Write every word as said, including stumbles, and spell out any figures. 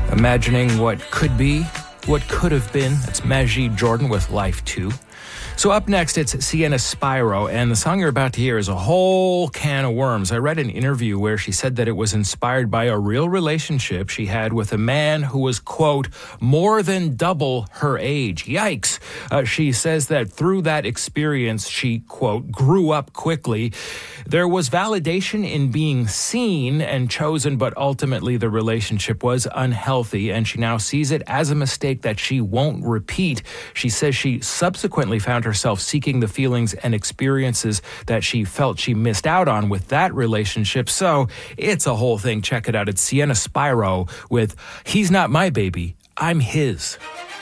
Imagining what could be, what could have been. That's Majid Jordan with Life two. So up next, it's Sienna Spiro, and the song you're about to hear is a whole can of worms. I read an interview where she said that it was inspired by a real relationship she had with a man who was, quote, more than double her age. Yikes. Uh, she says that through that experience, she, quote, grew up quickly. There was validation in being seen and chosen, but ultimately the relationship was unhealthy, and she now sees it as a mistake that she won't repeat. She says she subsequently found herself seeking the feelings and experiences that she felt she missed out on with that relationship. So it's a whole thing. Check it out. It's Sienna Spiro with He's Not My Baby, I'm His.